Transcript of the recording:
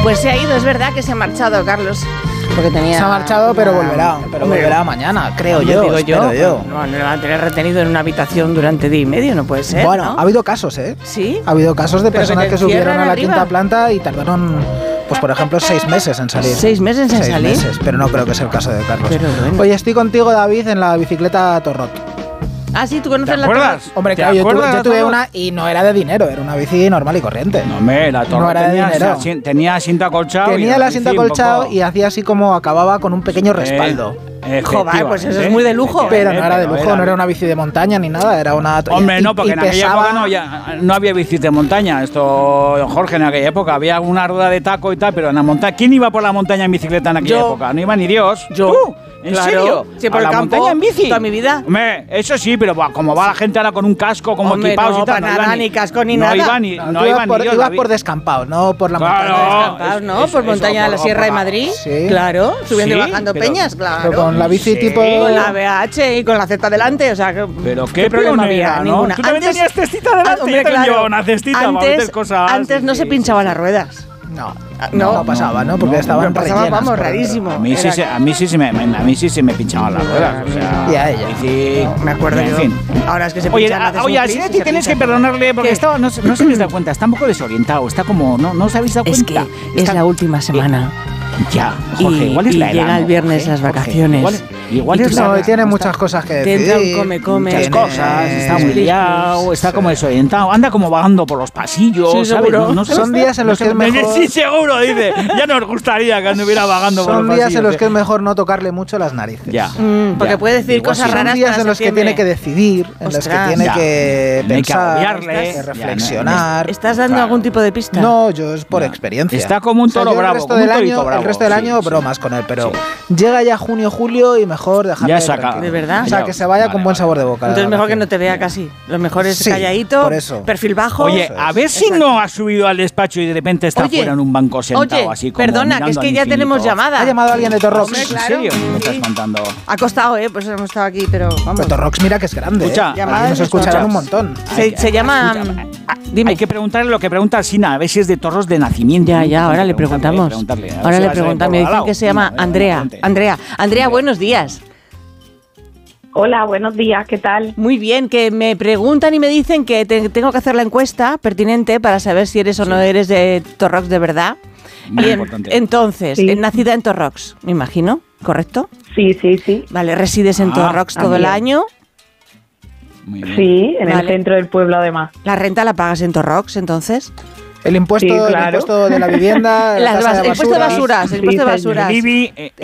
Pues se ha ido, es verdad que se ha marchado, Carlos. Porque se ha marchado, pero volverá mañana, creo yo. Digo yo. No lo van a tener retenido en una habitación durante día y medio, no puede ser. Bueno, ¿no? ha habido casos, ¿eh? Sí. Ha habido casos de personas que subieron a la arriba. quinta planta y tardaron, pues por ejemplo, 6 meses en salir. 6 meses en salir. 6 meses, pero no creo que sea el caso de Carlos. Pero bueno. Oye, estoy contigo, David, en la bicicleta Torrot. Ah, sí, ¿tú conoces la acuerdas? Torrot? Hombre, claro, yo tuve una y no era de dinero, era una bici normal y corriente. No, hombre, la Torrot no era de dinero. Tenía asiento acolchado. Tenía el asiento acolchado y hacía así como acababa con un pequeño respaldo. Joder, pues eso es muy de lujo. Pero no era de lujo, no era una bici de montaña ni nada, era una... Hombre, no, porque en aquella época no había bicis de montaña. Esto, Jorge, en aquella época había una rueda de taco y tal, pero en la montaña... ¿Quién iba por la montaña en bicicleta en aquella época? No iba ni Dios. Yo. ¿Tú? ¿En serio? Sí, por ¿A el la campo, montaña en bici? toda mi vida. Hombre, eso sí, pero como va la gente ahora con un casco, como equipados y tal. No, para nada, ni casco ni nada. No iba ni Dios. Ibas por descampado, no por la montaña. Descampados, ¿no? Por montaña de la Sierra de Madrid. Sí. Claro, subiendo y bajando peñas, claro. Pero con la bici tipo... Con la BH y con la Z delante, o sea, pero qué problema había, ¿no? Ninguna. ¿Tú también tenías cestita delante? Hombre, claro. Una cestita Antes no se pinchaban las ruedas. No pasaba, ¿no? Porque estaban rellenas. Vamos, rarísimo. A mí sí se me pinchaban las ruedas. O sea, y a ella. Sí, me acuerdo yo. En fin. Ahora es que se Oye, pinchan. al Sinetti tienes que perdonarle porque no se les da cuenta. Está un poco desorientado. Está como... No os habéis dado cuenta. Es que es la última semana. Ya, Jorge, igual es la edad. Llega el viernes las vacaciones. Igual es no, tiene muchas cosas que decir. Tendrá un come. Muchas cosas. Está muy liado, está como desorientado. Anda como vagando por los pasillos. Sí, ¿sabes? seguro. Son días en los que es mejor... Sí, seguro, dice. Ya nos gustaría que anduviera vagando por los pasillos. Son días en los que es mejor no tocarle mucho las narices. Ya. Porque puede decir cosas raras. Son días en los que tiene que decidir, en los que tiene que pensar, que reflexionar. ¿Estás dando algún tipo de pista? No, yo es por experiencia. Está como un toro bravo. El resto del año bromas con él, pero llega ya junio, julio y mejor dejarle tranquilo. ¿De verdad? O sea, que se vaya con buen sabor de boca. Entonces mejor que no te vea casi. Lo mejor es calladito, por eso. perfil bajo. Oye, a ver si no ha subido al despacho y de repente está fuera en un banco sentado así como perdona, que es que ya tenemos llamada. Ha llamado alguien de Torrox. ¿En serio? ¿Me estás contando? Ha costado, pues hemos estado aquí, pero vamos. Pero Torrox mira que es grande. Escucha, nos escucharán un montón. Se llama... Dime. Hay que preguntarle lo que pregunta Sina, a ver si es de Torros de nacimiento. Ya, ahora le preguntamos. Ahora le preguntamos. Me dicen que se llama Andrea. Andrea, buenos días. Hola, buenos días, ¿qué tal? Muy bien, que me preguntan y me dicen que tengo que hacer la encuesta pertinente para saber si eres o no eres de Torrox de verdad. Muy importante. Entonces, nacida en Torrox, me imagino, ¿correcto? Sí. Vale, ¿resides en Torrox todo el año? Sí, en el centro del pueblo además. ¿La renta la pagas en Torrox entonces? El impuesto de la vivienda, el impuesto de basuras,